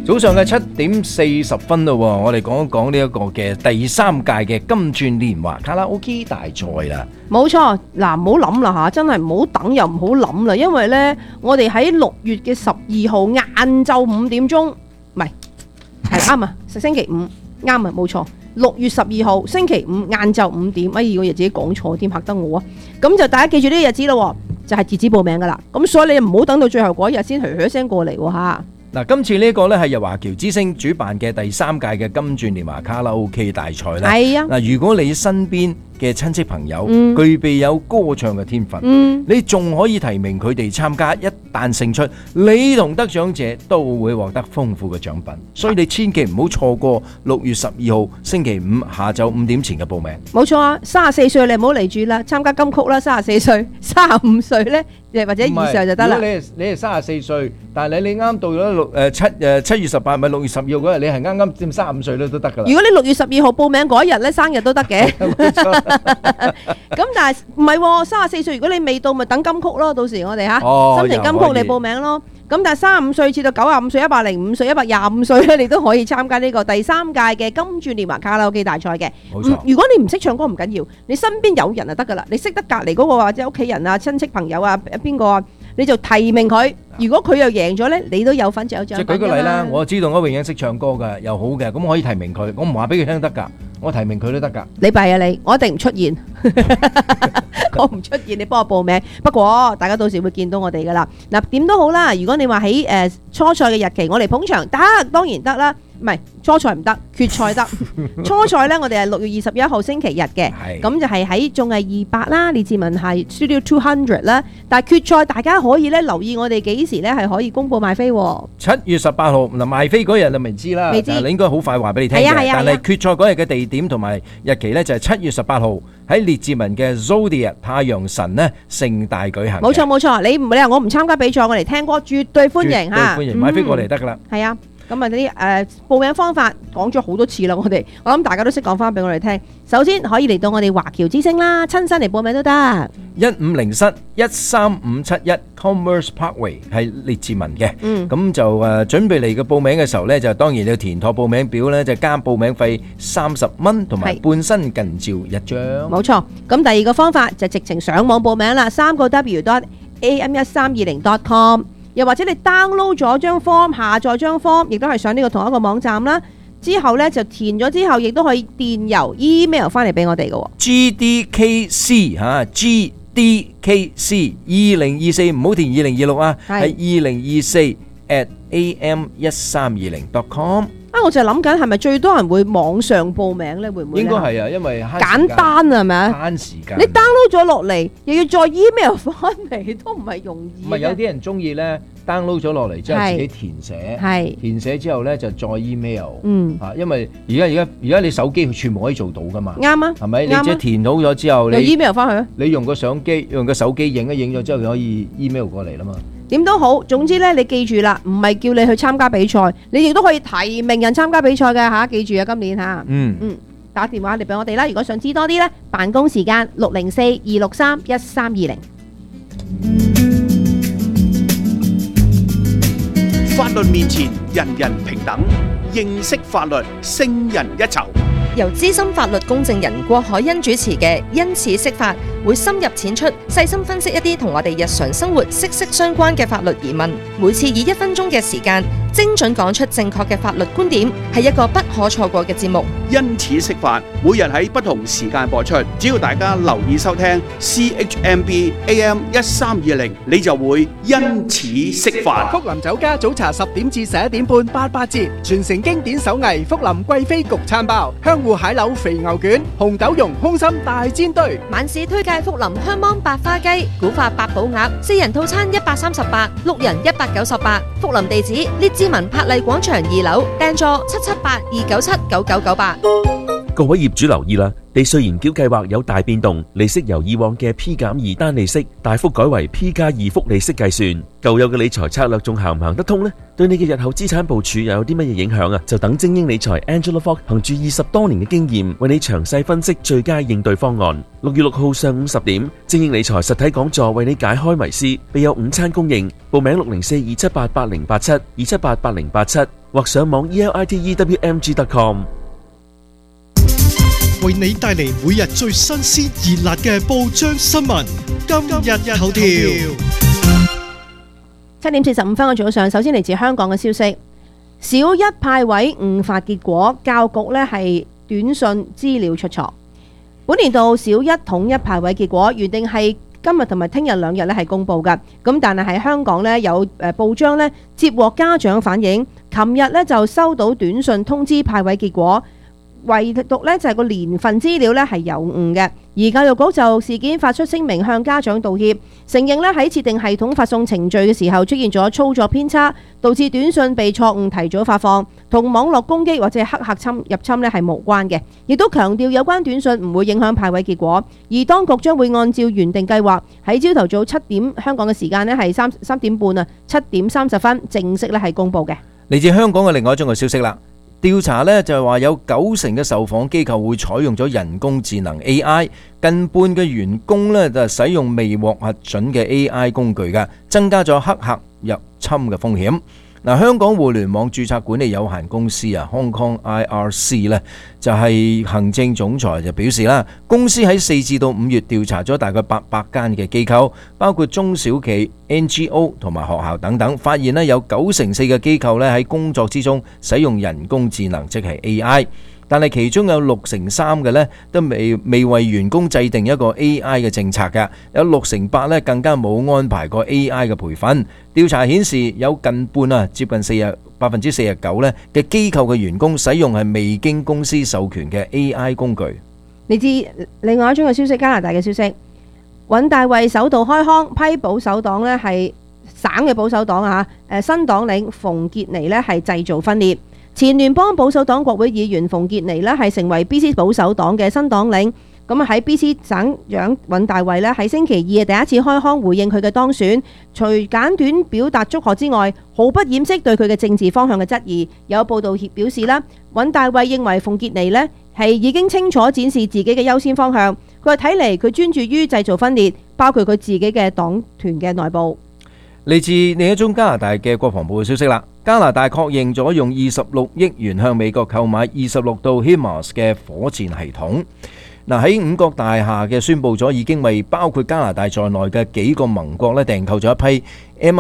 早上嘅7:40咯，我哋講一講呢一個嘅第3屆嘅金鑽年華卡拉 OK 大賽啦。 冇錯，嗱唔好諗啦嚇，真係唔好等又唔好諗啦，因為呢，我哋喺6月嘅12號晏晝5點鐘，唔係啱啊，星期五啱啊，冇錯。6月12號星期五晏晝5點，我以為自己講錯添，嚇得我啊！咁就大家記住呢個日子咯，就係截止報名噶啦。咁所以你唔好等到最後嗰一日先噓聲過嚟喎嚇。 嗱，今次呢個咧係日華僑之星主辦嘅第3屆嘅金鑽年華卡拉 OK 大賽啦。 係啊， 嗱，如果你身邊嘅親戚朋友具備有歌唱嘅天分，你仲可以提名佢哋參加，一旦勝出，你同得獎者都會獲得豐富嘅獎品，所以你千祈唔好錯過6月12號星期五下晝5點前嘅報名。 冇錯啊，34歲你唔好嚟住啦，參加金曲啦，34歲、35歲咧，或者以上就得啦。 如果你係34歲，但係你啱到咗7月18，咪6月12號嗰日，你係啱啱佔35歲都得㗎啦。 如果你6月12號報名嗰一日咧，生日都得嘅。咁但係唔係喎，34歲如果你未到，咪等金曲咯。到時我哋心情金曲你報名咯。咁但係35歲至到95歲、105歲、125歲咧，你都可以參加呢個第3屆嘅金鑽年華卡拉 OK 大賽嘅。如果你唔識唱歌唔緊要，你身邊有人就得㗎啦。你識得隔離嗰個或者屋企人啊、親戚朋友啊、邊個啊，你就提名佢。如果佢又贏咗咧，你都有份就有獎品㗎嘛。即係舉個例啦， 我知道我永遠識唱歌㗎，又好嘅，咁可以提名佢。我唔話俾佢聽得㗎，我提名佢都得㗎。 你弊啊你，我一定唔出現，我唔出現，你幫我報名。不過大家到時會見到我哋㗎啦。嗱點都好啦，如果你話喺初賽嘅日期，我嚟捧場得，當然得啦。唔係初賽唔得，決賽得。初賽呢，我哋係6月21號星期日嘅，咁就係喺綜藝28啦，列治文係 Studio 200啦。但係決賽大家可以咧留意我哋幾時咧係可以公佈賣飛。 7月18號嗱賣飛嗰日就未知啦， 未知你應該好快話俾你聽嘅。但係決賽嗰日嘅地點同埋日期咧就係7月18號喺列治文嘅 Zodiac 太陽神呢盛大舉行。 冇錯冇錯，你話我唔參加比賽，我嚟聽歌絕對歡迎嚇， 歡迎買飛過嚟得㗎啦。 係啊。咁啊啲報名方法講咗好多次啦，我諗大家都識講翻俾我哋聽。首先可以嚟到我哋華僑之星啦，親身嚟報名都得。 150室13571 Commerce Parkway 係列治文嘅，咁就準備嚟嘅報名嘅時候呢，就當然要填妥報名表呢，就加報名費30蚊，同埋半身近照1張。冇錯，咁第二個方法就直情上網報名啦，3w.am1320.com。又或者你 download 咗張 form， 下載張 form， 亦都係上呢個同一個網站啦。之後呢，就填咗之後，亦都可以電郵 email 翻嚟俾我哋嘅。 GDKC 嚇 GDKC 2024唔好填2026啊，係2024 @am1320.com。 我就諗緊係咪最多人會網上報名呢？會唔會？ 應該係啊，因為簡單係咪啊？ 慳時間。 你 download 咗落嚟，又要再 email 翻嚟，都唔係容易。 唔係有啲人中意呢 download 咗落嚟之後自己填寫，填寫之後呢就再 email。因為而家你手機全部可以做到噶嘛。啱啊。係咪？你即係填好咗之後，你 email 翻去。你用個相機，用個手機影一影咗之後，可以 email 過嚟啦嘛。 點都好，總之咧，你記住啦，唔係叫你去參加比賽，你亦都可以提名人參加比賽嘅嚇，記住啊，今年嚇。打電話嚟俾我哋啦，如果想知多啲咧，辦公時間604-263-1320。 法律面前，人人平等，認識法律，勝人一籌。 由資深法律公證人郭海欣主持嘅《因此釋法》，會深入淺出，細心分析一啲同我哋日常生活息息相關嘅法律疑問。每次以1分鐘嘅時間，精準講出正確嘅法律觀點，係一個不可錯過嘅節目。 因此釋法，每日喺不同時間播出，只要大家留意收聽 CHMB AM 1320，你就會因此釋法。 福林酒家早茶10點至11點半88折，傳承經典手藝福林貴妃焗餐包、香芋蟹柳肥牛卷、紅豆蓉空心大煎堆。 晚市推介福林香芒百花雞、古法八寶鴨，4人套餐138， 6人198。福林地址列治文柏麗廣場2樓，訂座778-297-9998。 各位業主留意啦！ 地稅延繳計劃有大變動，利息由以往嘅 P-2 單利息大幅改為 P+2 複利息計算。舊有嘅理財策略仲行唔行得通呢？對你嘅日後資產部署又有啲乜嘢影響啊？就等精英理財 Angela Fox 憑住20多年嘅經驗，為你詳細分析最佳應對方案。6月6號上午10點，精英理財實體講座為你解開迷思，備有午餐供應。報名604-278-8087 278-8087或上網 elitewmg.com。 為你帶嚟每日最新鮮熱辣嘅報章新聞，今日頭條。 7點45分嘅早上，首先嚟自香港嘅消息，小一派位誤發結果，教局呢係短信資料出錯。本年度小一統一派位結果原定係今日同埋聽日兩日呢係公佈㗎，咁但係喺香港呢有報章呢接獲家長反映，琴日呢就收到短信通知派位結果。唯獨呢就係個年份資料呢係有誤嘅，而教育局就事件發出聲明向家長道歉，承認呢喺設定系統發送程序嘅時候出現咗操作偏差，導致短信被錯誤提早發放，同網絡攻擊或者黑客入侵呢係無關嘅，亦都強調有關短信唔會影響派位結果，而當局將會按照原定計劃喺朝頭早7點香港嘅時間呢係3點半啊7點30分正式呢係公佈嘅。 嚟自香港嘅另外一種嘅消息啦。調查呢就係話有90%嘅受訪機構會採用咗人工智能 AI， 近半嘅員工呢就使用未獲核准嘅 AI 工具嘅，增加咗黑客入侵嘅風險。嗱，香港互聯網註冊管理有限公司啊 Hong Kong IRC 呢就係行政總裁就表示啦，公司喺4至到5月調查咗大概800間嘅機構，包括中小企、NGO 同埋學校等等，發現呢有94%嘅機構呢喺工作之中使用人工智能，即係 AI。但係其中有63%嘅呢都未為員工制定一個 AI 嘅政策嘅，有68%呢更加冇安排過 AI 嘅培訓。調查顯示有近半啊，接近49%呢嘅機構嘅員工使用係未經公司授權嘅 AI 工具。 你知另外一宗嘅消息，加拿大嘅消息，尹大衛首度開腔批保守黨呢係省嘅保守黨啊，新黨領馮傑尼呢係製造分裂。前聯邦保守黨國會議員馮傑尼呢係成為 BC 保守黨嘅新黨領，咁喺 BC 省長尹大衛呢喺星期二第一次開腔回應佢嘅當選，除簡短表達祝賀之外，毫不掩飾對佢嘅政治方向嘅質疑。有報道協表示啦，尹大衛認為馮傑尼呢係已經清楚展示自己嘅優先方向，佢話睇嚟佢專注於製造分裂，包括佢自己嘅黨團嘅內部。 嚟自另一宗加拿大嘅國防部嘅消息啦，加拿大確認咗用26億元向美國購買26套 HIMARS 嘅火箭系統。喺五角大廈嘅宣佈咗，已經為包括加拿大在內嘅幾個盟國咧訂購咗一批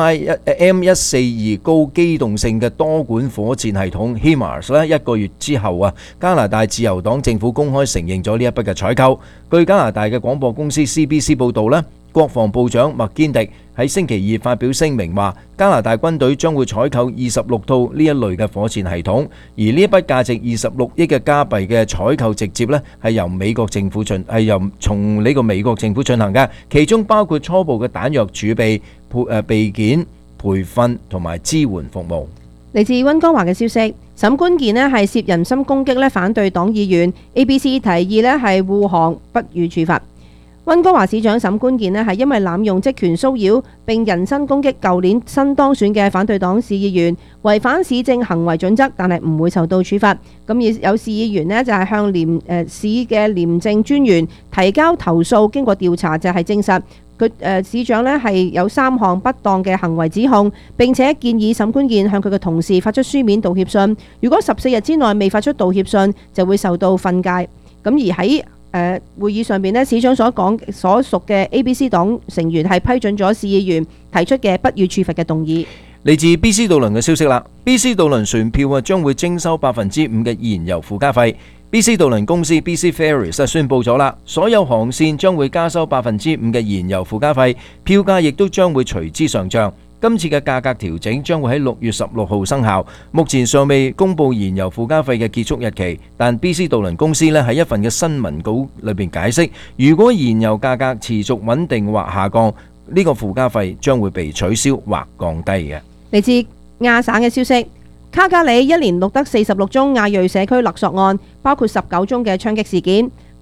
M142 高機動性嘅多管火箭系統 HIMARS 咧。1個月之後啊，加拿大自由黨政府公開承認咗呢一筆嘅採購。據加拿大嘅廣播公司 CBC 報導咧，國防部長麥堅迪喺星期二發表聲明話，加拿大軍隊將會採購26套呢一類嘅火箭系統，而呢一筆價值26億嘅加幣嘅採購直接咧係由美國政府從呢個美國政府進行嘅，其中包括初步嘅彈藥儲備、備件、培訓同埋支援服務。 嚟自溫哥華嘅消息，沈冠健咧係涉人身攻擊咧反對黨議員 ABC 提議咧係護航不予處罰。溫哥華市長沈冠健咧係因為濫用職權騷擾並人身攻擊舊年新當選嘅反對黨市議員，違反市政行為準則，但係唔會受到處罰。咁而有市議員咧就係向市嘅廉政專員提交投訴，經過調查就係證實佢市長咧係有3項不當嘅行為指控，並且建議沈冠健向佢嘅同事發出書面道歉信。如果14日之內未發出道歉信，就會受到訓誡。咁而喺會議上邊咧，市長所屬嘅 ABC 黨成員係批准咗市議員提出嘅不予處罰嘅動議。 嚟自 BC 渡輪嘅消息啦，BC 渡輪船票將會徵收5%嘅燃油附加費。BC 渡輪公司 BC Ferries 宣布咗啦，所有航線將會加收5%嘅燃油附加費，票價亦都將會隨之上漲。今次嘅價格調整將會喺6月16號生效，目前尚未公布燃油附加費嘅結束日期，但 BC 渡輪公司咧喺一份嘅新聞稿裏邊解釋，如果燃油價格持續穩定或下降，呢個附加費將會被取消或降低嘅。 嚟自亞省嘅消息，卡加里一連錄得46宗亞裔社區勒索案，包括19宗嘅槍擊事件。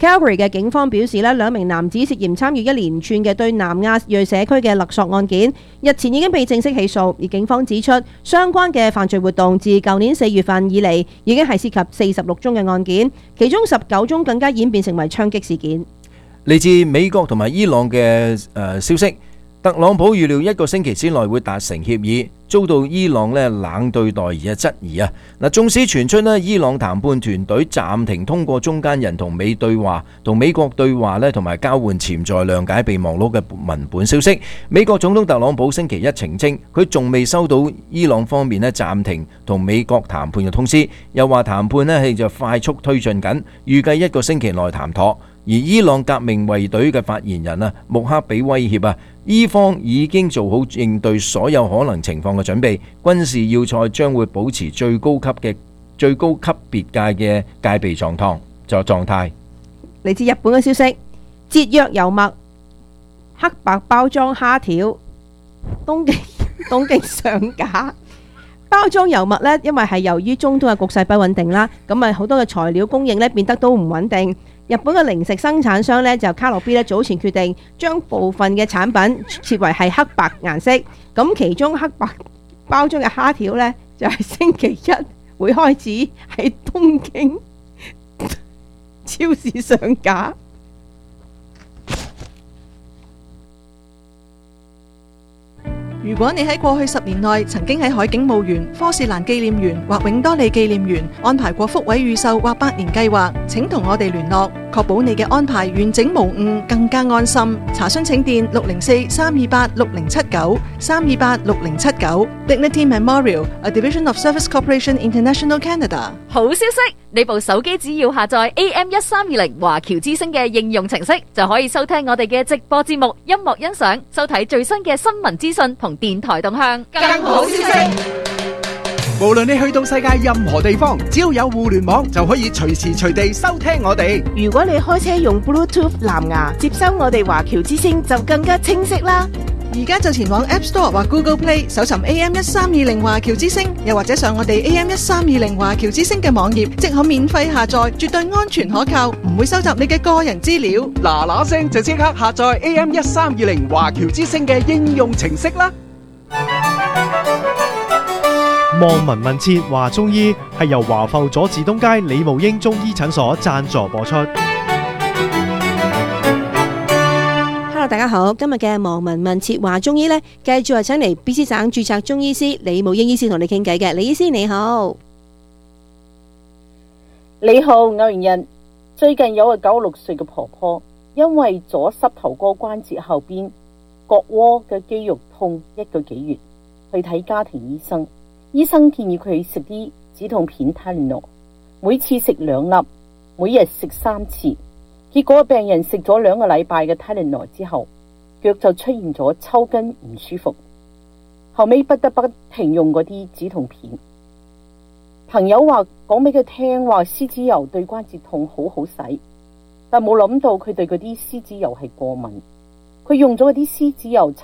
Calgary 嘅警方表示咧，兩名男子涉嫌參與一連串嘅對南亞裔社區嘅勒索案件，日前已經被正式起訴。而警方指出，相關嘅犯罪活動自舊年4月份以嚟，已經係涉及46宗嘅案件，其中19宗更加演變成為槍擊事件。 嚟自美國同埋伊朗嘅消息，特朗普預料1個星期之內會達成協議，遭到伊朗冷對待而質疑啊！嗱，縱使傳出伊朗談判團隊暫停通過中間人同美國對話同埋交換潛在諒解備忘錄嘅文本消息，美國總統特朗普星期一澄清，佢仲未收到伊朗方面暫停同美國談判嘅通知，又話談判係就快速推進緊，預計1個星期內談妥。而伊朗革命衛隊嘅發言人穆克比威脅伊方已經做好應對所有可能情況嘅準備，軍事要塞將會保持最高級別嘅戒備狀態。 嚟自日本嘅消息，節約油麥黑白包裝蝦條，東京上架。包裝油麥呢，因為係由於中東嘅局勢不穩定啦，咁啊好多嘅材料供應呢變得都唔穩定。日本嘅零食生產商呢，就卡樂 B 呢早前決定將部分嘅產品設為係黑白顏色，咁其中黑白包裝嘅蝦條呢，就係星期一會開始喺東京超市上架。 如果你喺過去10年內曾經喺海景墓園、科士蘭紀念園或永多利紀念園安排過福位預售或百年計劃，請同我哋聯絡，確保你嘅安排完整無誤，更加安心。查詢請電604-328-6079 328-6079。Dignity Memorial, a division of Service Corporation International Canada。 好消息！你部手機只要下載 AM1320華僑之聲嘅應用程式，就可以收聽我哋嘅直播節目、音樂欣賞、收睇最新嘅新聞資訊同電台動向。更好消息！ 無論你去到世界任何地方，只要有互聯網，就可以隨時隨地收聽我哋。 如果你開車用 Bluetooth 藍牙接收我哋華僑之聲，就更加清晰啦。 而家就前往 App Store 或 Google Play 搜尋 AM1320華僑之聲，又或者上我哋 AM1320華僑之聲嘅網頁，即可免費下載，絕對安全可靠，唔會收集你嘅個人資料。 嗱聲就即刻下載 AM1320華僑之聲嘅應用程式啦。 望聞問切話中醫係由華埠佐治東街李慕英中醫診所贊助播出。 Hello， 大家好，今日嘅望聞問切話中醫呢，繼續係請嚟 BC 省註冊中醫師李慕英醫師同你傾偈嘅。李醫師你好。 你好，偶然人。最近有個96歲嘅婆婆，因為左膝頭哥關節後邊膕窩嘅肌肉痛1個幾月，去睇家庭醫生。醫生建議佢食啲止痛片 Tylenol， 每次食2粒，每日食3次。結果病人食咗2個禮拜嘅 Tylenol之後，腳就出現咗抽筋唔舒服，後尾不得不停用嗰啲止痛片。朋友講俾佢聽話獅子油對關節痛好好使，但冇諗到佢對嗰啲獅子油係過敏，佢用咗嗰啲獅子油